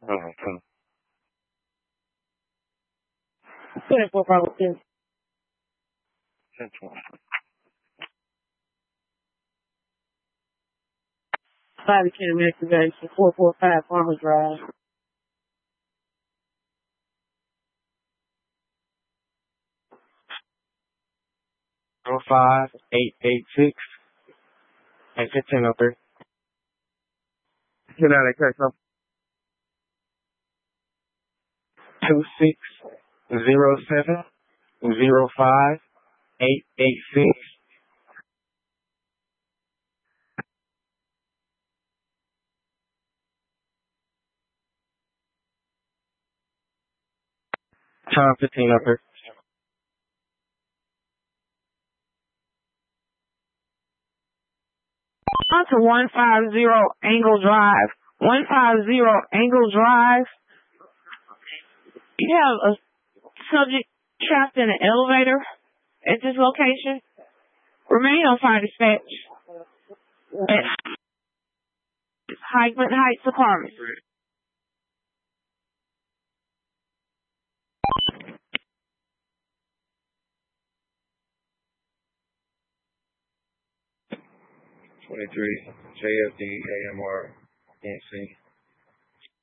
Mm-hmm. 24 probably 10. 10-20. 5 to 10 minutes today, 445 Farmers Drive. 05-886 and 1503. Get out of here, so 2607-05-886. Time 1503. On to 150 Angle Drive. 150 Angle Drive. You have a subject trapped in an elevator at this location. Remain on fire dispatch at Highland Heights Apartments. JFD AMR NC.